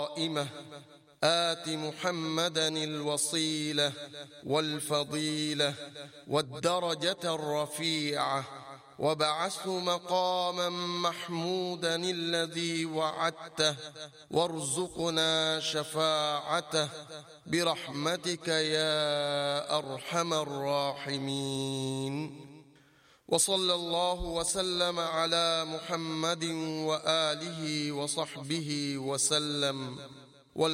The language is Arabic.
قائمة آت محمدا الوصيلة والفضيلة والدرجة الرفيعة وابعثه مقاما محمودا الذي وعدته وارزقنا شفاعته برحمتك يا أرحم الراحمين. وصلى الله وسلم على محمد وآله وصحبه وسلم.